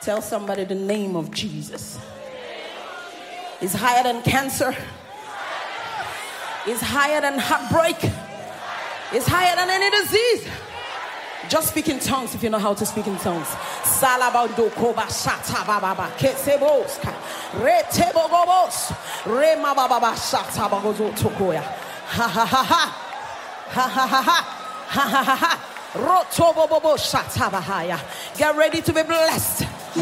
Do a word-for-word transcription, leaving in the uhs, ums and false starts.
Tell somebody the name of Jesus is higher than cancer, is higher than heartbreak, is higher than any disease. Just speak in tongues if you know how to speak in tongues. Salabando koba shata baba kesebos retebo gobos rema baba shata bagozo tokoya ha ha ha ha ha ha ha ha ha ha ha rotobo bobo shata bahaya. Get ready to be blessed.